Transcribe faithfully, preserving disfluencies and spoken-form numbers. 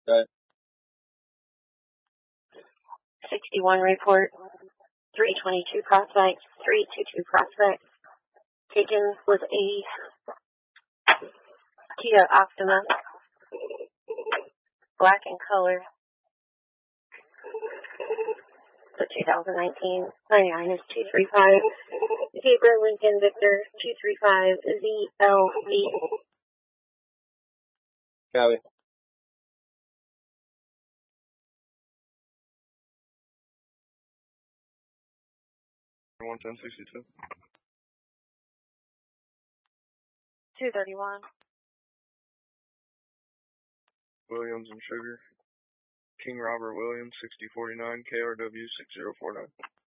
Okay. sixty-one report, three twenty-two prospect, three twenty-two prospect, taken with a Kia Optima, black in color. The two thousand nineteen ninety-nine is two three five. Zebra Lincoln Victor two three five Z L V. Copy. one ten sixty-two. two thirty-one. Williams and Sugar. King Robert Williams, sixty forty-nine, K R W six zero four nine.